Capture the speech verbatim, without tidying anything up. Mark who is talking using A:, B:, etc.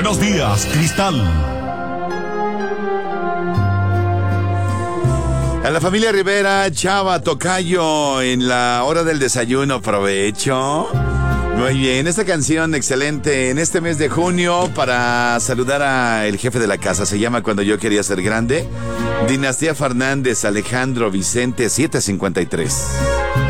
A: Buenos días, Cristal.
B: A la familia Rivera, Chava, Tocayo, en la hora del desayuno, provecho. Muy bien, esta canción excelente en este mes de junio para saludar al jefe de la casa. Se llama Cuando yo quería ser grande. Dinastía Fernández, Alejandro Vicente, siete cincuenta y tres.